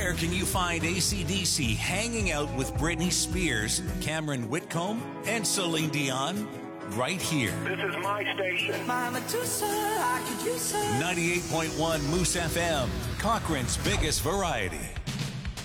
Where can you find AC/DC hanging out with Britney Spears, Cameron Whitcomb, and Celine Dion? Right here. This is my station. My Medusa, I could use her. 98.1 Moose FM, Cochrane's biggest variety.